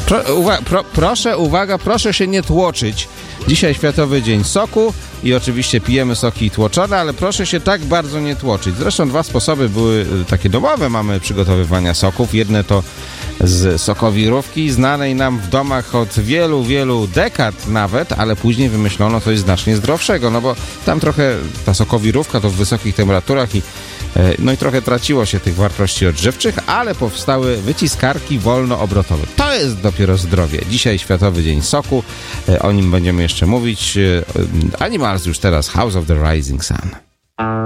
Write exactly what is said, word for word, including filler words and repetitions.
Pro, uwa- pro, proszę, uwaga, proszę się nie tłoczyć. Dzisiaj Światowy Dzień Soku i oczywiście pijemy soki tłoczone, ale proszę się tak bardzo nie tłoczyć. Zresztą dwa sposoby były takie domowe mamy przygotowywania soków. Jedne to z sokowirówki, znanej nam w domach od wielu, wielu dekad nawet, ale później wymyślono coś znacznie zdrowszego, no bo tam trochę ta sokowirówka to w wysokich temperaturach i no i trochę traciło się tych wartości odżywczych, ale powstały wyciskarki wolnoobrotowe. To jest dopiero zdrowie. Dzisiaj Światowy Dzień Soku, o nim będziemy jeszcze mówić. Animals już teraz, House of the Rising Sun.